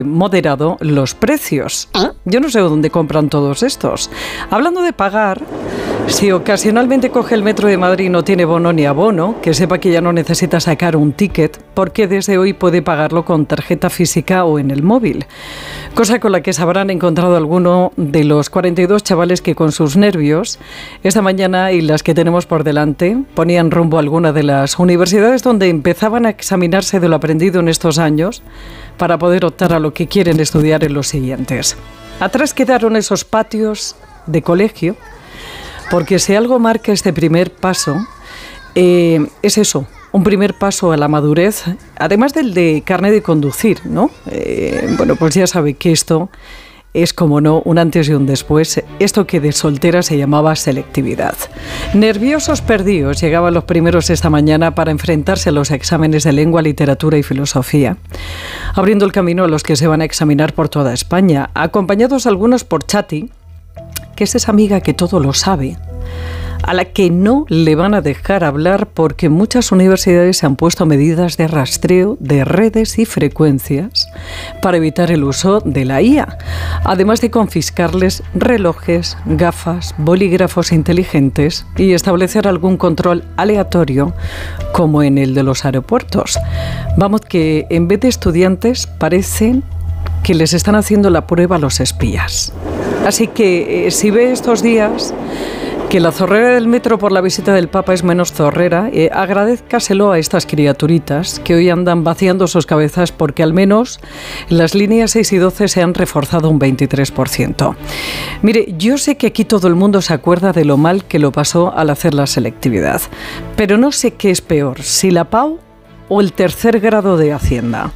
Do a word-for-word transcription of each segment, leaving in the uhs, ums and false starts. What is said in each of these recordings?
moderado los precios. Yo no sé dónde compran todos estos. Hablando de pagar, si ocasionalmente coge el metro de Madrid y no tiene bono ni abono, que sepa que ya no necesita sacar un ticket, porque desde hoy puede pagarlo con tarjeta física o en el móvil. Cosa con la que se habrán encontrado alguno de los cuarenta y dos chavales que con sus nervios, esta mañana y las que tenemos por delante, ponían rumbo a alguna de las universidades donde empezaban a examinarse de lo aprendido en estos años para poder optar a lo que quieren estudiar en los siguientes. Atrás quedaron esos patios de colegio, porque si algo marca este primer paso, eh, es eso, un primer paso a la madurez, además del de carnet de conducir, ¿no? Eh, bueno, pues ya sabe que esto es, como no, un antes y un después. Esto que de soltera se llamaba selectividad. Nerviosos perdidos llegaban los primeros esta mañana para enfrentarse a los exámenes de lengua, literatura y filosofía, abriendo el camino a los que se van a examinar por toda España, acompañados algunos por Chati, que es esa amiga que todo lo sabe, a la que no le van a dejar hablar porque muchas universidades se han puesto medidas de rastreo de redes y frecuencias para evitar el uso de la I A, además de confiscarles relojes, gafas, bolígrafos inteligentes y establecer algún control aleatorio como en el de los aeropuertos. Vamos, que en vez de estudiantes parecen que les están haciendo la prueba a los espías. Así que eh, si ve estos días que la zorrera del metro por la visita del Papa es menos zorrera, eh, agradézcaselo a estas criaturitas que hoy andan vaciando sus cabezas porque al menos las líneas seis y doce se han reforzado un veintitrés por ciento. Mire, yo sé que aquí todo el mundo se acuerda de lo mal que lo pasó al hacer la selectividad, pero no sé qué es peor, si la P A U o el tercer grado de Hacienda.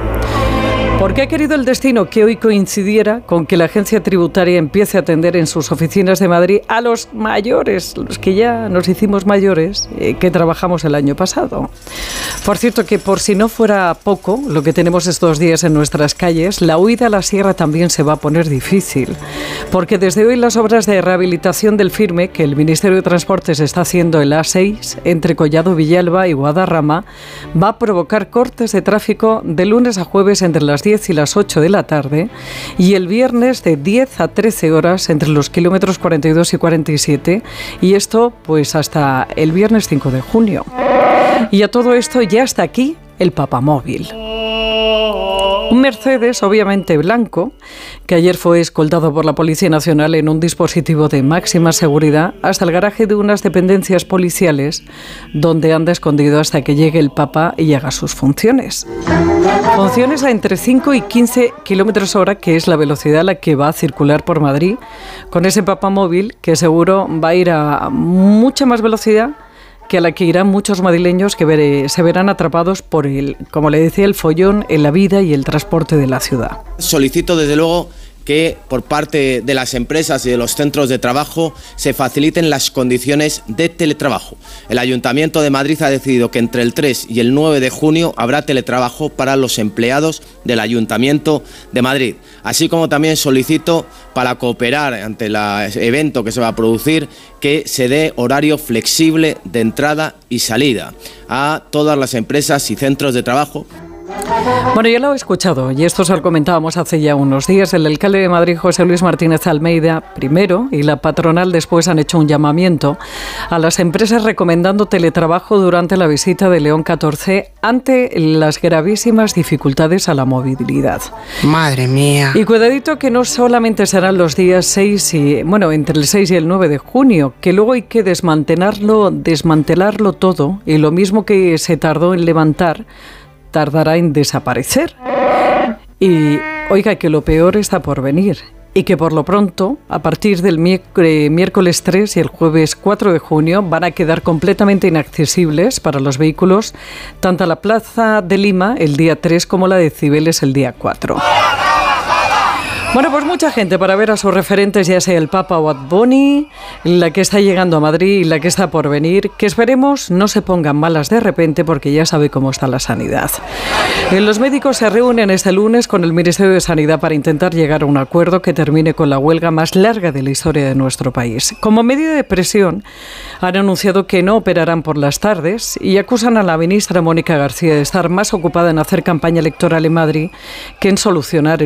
Porque ha querido el destino que hoy coincidiera con que la agencia tributaria empiece a atender en sus oficinas de Madrid a los mayores, los que ya nos hicimos mayores, eh, que trabajamos el año pasado. Por cierto, que por si no fuera poco, lo que tenemos estos días en nuestras calles, la huida a la sierra también se va a poner difícil. Porque desde hoy las obras de rehabilitación del Firme, que el Ministerio de Transportes está haciendo en la A seis, entre Collado Villalba y Guadarrama, va a provocar cortes de tráfico de lunes a jueves entre las diez y las ocho de la tarde y el viernes de diez a trece horas entre los kilómetros cuarenta y dos y cuarenta y siete, y esto pues hasta el viernes cinco de junio. Y a todo esto ya está aquí el papamóvil. Un Mercedes, obviamente blanco, que ayer fue escoltado por la Policía Nacional en un dispositivo de máxima seguridad hasta el garaje de unas dependencias policiales, donde anda escondido hasta que llegue el Papa y haga sus funciones. Funciones a entre cinco y quince kilómetros hora, que es la velocidad a la que va a circular por Madrid, con ese papamóvil que seguro va a ir a mucha más velocidad que a la que irán muchos madrileños que ver, se verán atrapados por el, como le decía, el follón en la vida y el transporte de la ciudad. Solicito desde luego que por parte de las empresas y de los centros de trabajo se faciliten las condiciones de teletrabajo. El Ayuntamiento de Madrid ha decidido que entre el tres y el nueve de junio habrá teletrabajo para los empleados del Ayuntamiento de Madrid. Así como también solicito, para cooperar ante el evento que se va a producir, que se dé horario flexible de entrada y salida a todas las empresas y centros de trabajo. Bueno, ya lo he escuchado y esto se lo comentábamos hace ya unos días. El alcalde de Madrid, José Luis Martínez Almeida, primero, y la patronal después han hecho un llamamiento a las empresas recomendando teletrabajo durante la visita de León catorce ante las gravísimas dificultades a la movilidad. Madre mía. Y cuidadito que no solamente serán los días seis y, bueno, entre el seis y el nueve de junio, que luego hay que desmantelarlo, desmantelarlo todo, y lo mismo que se tardó en levantar, tardará en desaparecer. Y oiga, que lo peor está por venir y que por lo pronto, a partir del miércoles tres y el jueves cuatro de junio, van a quedar completamente inaccesibles para los vehículos tanto la Plaza de Lima el día tres como la de Cibeles el día cuatro. Bueno, pues mucha gente para ver a sus referentes, ya sea el Papa o Bad Bunny, la que está llegando a Madrid y la que está por venir, que esperemos no se pongan malas de repente porque ya sabe cómo está la sanidad. Los médicos se reúnen este lunes con el Ministerio de Sanidad para intentar llegar a un acuerdo que termine con la huelga más larga de la historia de nuestro país. Como medida de presión, han anunciado que no operarán por las tardes y acusan a la ministra Mónica García de estar más ocupada en hacer campaña electoral en Madrid que en solucionar